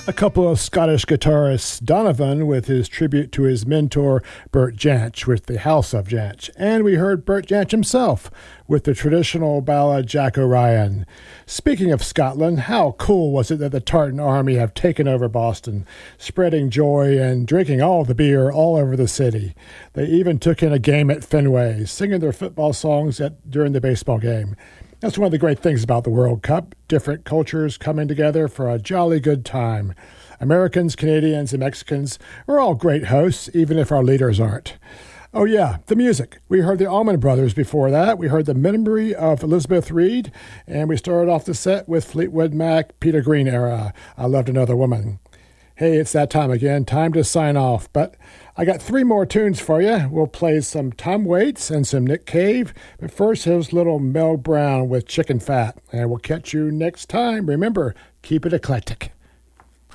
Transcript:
A couple of Scottish guitarists, Donovan with his tribute to his mentor Bert Jansch with the House of Jansch, and we heard Bert Jansch himself with the traditional ballad Jack O'Ryan. Speaking of Scotland, how cool was it that the Tartan Army have taken over Boston, spreading joy and drinking all the beer all over the city. They even took in a game at Fenway, singing their football songs during the baseball game. That's one of the great things about the World Cup, different cultures coming together for a jolly good time. Americans, Canadians, and Mexicans are all great hosts, even if our leaders aren't. Oh yeah, the music. We heard the Allman Brothers before that. We heard the memory of Elizabeth Reed, and we started off the set with Fleetwood Mac, Peter Green era, I Loved Another Woman. Hey, it's that time again, time to sign off, but I got 3 more tunes for you. We'll play some Tom Waits and some Nick Cave, but first here's little Mel Brown with Chicken Fat, and we'll catch you next time. Remember, keep it eclectic.